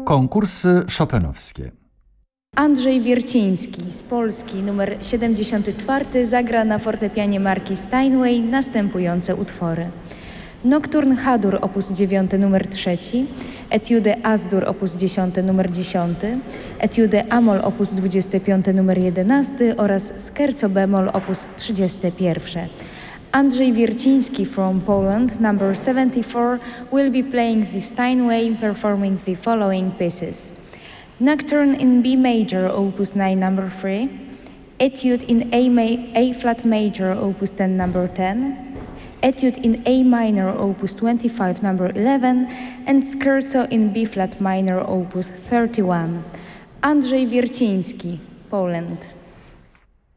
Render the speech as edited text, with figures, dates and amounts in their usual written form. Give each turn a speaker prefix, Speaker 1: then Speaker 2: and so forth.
Speaker 1: Konkursy chopinowskie.
Speaker 2: Andrzej Wierciński z Polski numer 74 zagra na fortepianie marki Steinway następujące utwory: Nocturne H-dur op. 9 numer 3, Etiude As-dur op. 10 numer 10, Etiude Amol op. 25 numer 11 oraz Scherzo bemol op. 31. Andrzej Wierciński from Poland, number 74, will be playing the Steinway, performing the following pieces: Nocturne in B major, opus 9, number 3, Etude in A flat major, opus 10, number 10, Etude in A minor, opus 25, number 11, and Scherzo in B flat minor, opus 31. Andrzej Wierciński, Poland.